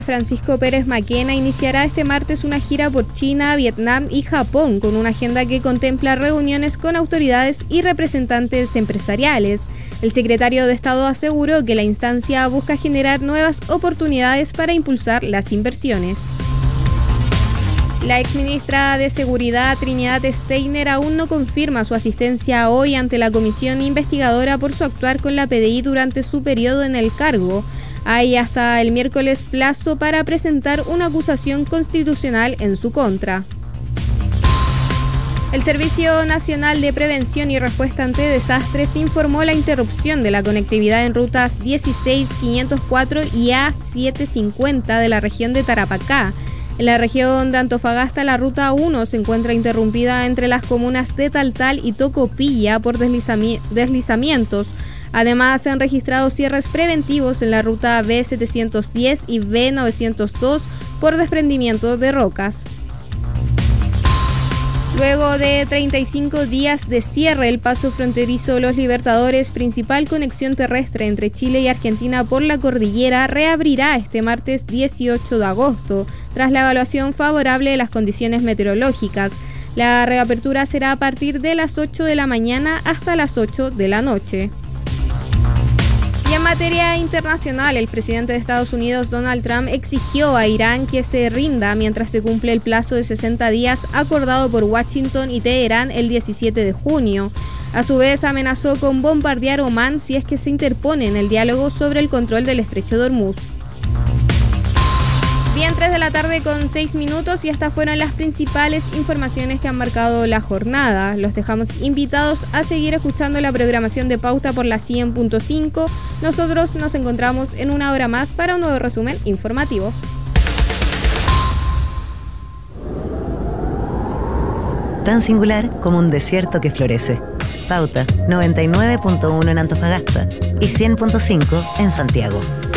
Francisco Pérez Maquena iniciará este martes una gira por China, Vietnam y Japón con una agenda que contempla reuniones con autoridades y representantes empresariales. El secretario de Estado aseguró que la instancia busca generar nuevas oportunidades para impulsar las inversiones. La exministra de Seguridad, Trinidad Steiner, aún no confirma su asistencia hoy ante la comisión investigadora por su actuar con la PDI durante su periodo en el cargo. Hay hasta el miércoles plazo para presentar una acusación constitucional en su contra. El Servicio Nacional de Prevención y Respuesta ante Desastres informó la interrupción de la conectividad en rutas 16504 y A750 de la región de Tarapacá. En la región de Antofagasta, la ruta 1 se encuentra interrumpida entre las comunas de Taltal y Tocopilla por deslizamientos. Además, se han registrado cierres preventivos en la ruta B710 y B902 por desprendimiento de rocas. Luego de 35 días de cierre, el paso fronterizo Los Libertadores, principal conexión terrestre entre Chile y Argentina por la cordillera, reabrirá este martes 18 de agosto, tras la evaluación favorable de las condiciones meteorológicas. La reapertura será a partir de las 8 de la mañana hasta las 8 de la noche. Y en materia internacional, el presidente de Estados Unidos, Donald Trump, exigió a Irán que se rinda mientras se cumple el plazo de 60 días acordado por Washington y Teherán el 17 de junio. A su vez, amenazó con bombardear Omán si es que se interpone en el diálogo sobre el control del estrecho de Hormuz. Bien, 3 de la tarde con 6 minutos y estas fueron las principales informaciones que han marcado la jornada. Los dejamos invitados a seguir escuchando la programación de Pauta por la 100.5. Nosotros nos encontramos en una hora más para un nuevo resumen informativo. Tan singular como un desierto que florece. Pauta 99.1 en Antofagasta y 100.5 en Santiago.